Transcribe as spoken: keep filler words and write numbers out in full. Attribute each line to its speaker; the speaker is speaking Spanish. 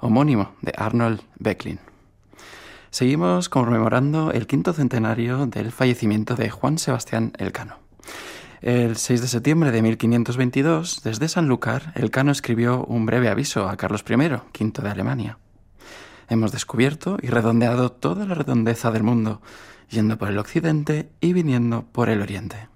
Speaker 1: homónimo de Arnold Böcklin. Seguimos conmemorando el quinto centenario del fallecimiento de Juan Sebastián Elcano. El seis de septiembre de mil quinientos veintidós, desde Sanlúcar, Elcano escribió un breve aviso a Carlos primero, quinto de Alemania. Hemos descubierto y redondeado toda la redondeza del mundo, yendo por el occidente y viniendo por el oriente.